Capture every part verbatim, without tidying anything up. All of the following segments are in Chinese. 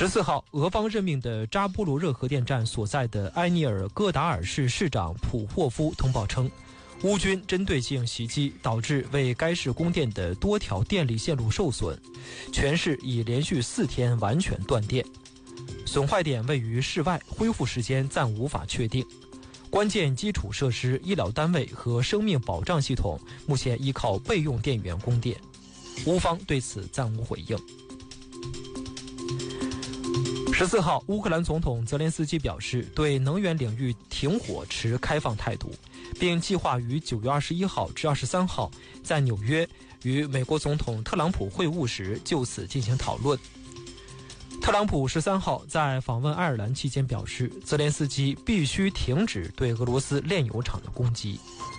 十四号，俄方任命的扎波罗热核电站所在的埃尼尔戈达尔市市长普霍夫通报称，乌军针对性袭击导致为该市供电的多条电力线路受损，全市已连续四天完全断电。损坏点位于市外，恢复时间暂无法确定。关键基础设施、医疗单位和生命保障系统目前依靠备用电源供电，乌方对此暂无回应。十四号，乌克兰总统泽连斯基表示，对能源领域停火持开放态度，并计划于九月二十一号至二十三号在纽约与美国总统特朗普会晤时就此进行讨论。特朗普十三号在访问爱尔兰期间表示，泽连斯基必须停止对俄罗斯炼油厂的攻击。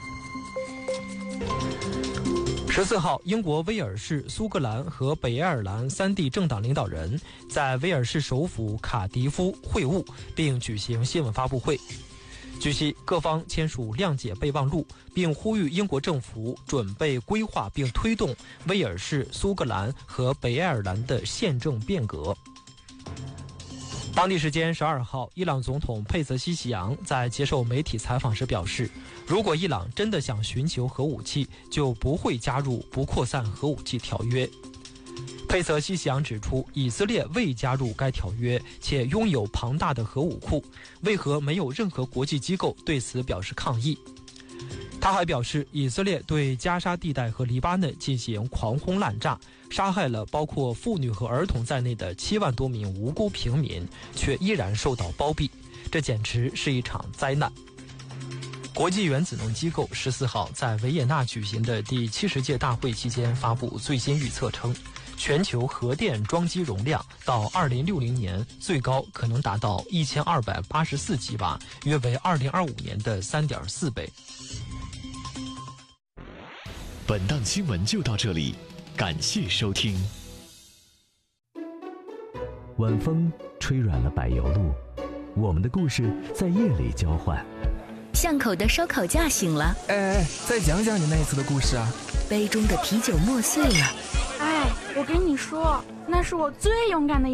十四号，英国威尔士、苏格兰和北爱尔兰三地政党领导人在威尔士首府卡迪夫会晤，并举行新闻发布会。据悉，各方签署谅解备忘录，并呼吁英国政府准备规划并推动威尔士、苏格兰和北爱尔兰的宪政变革。当地时间十二号，伊朗总统佩泽西西扬在接受媒体采访时表示，如果伊朗真的想寻求核武器，就不会加入不扩散核武器条约。佩泽西西扬指出，以色列未加入该条约，且拥有庞大的核武库，为何没有任何国际机构对此表示抗议？他还表示，以色列对加沙地带和黎巴嫩进行狂轰滥炸，杀害了包括妇女和儿童在内的七万多名无辜平民，却依然受到包庇，这简直是一场灾难。国际原子能机构十四号在维也纳举行的第七十届大会期间发布最新预测称，全球核电装机容量到二零六零年最高可能达到一千二百八十四吉瓦，约为二零二五年的三点四倍。 本档新闻就到这里，感谢收听。 晚风吹软了柏油路，我们的故事在夜里交换。 巷口的烧烤架醒了， 哎哎，再讲讲你那一次的故事啊！ 杯中的啤酒磨碎了， 哎，我跟你说，那是我最勇敢的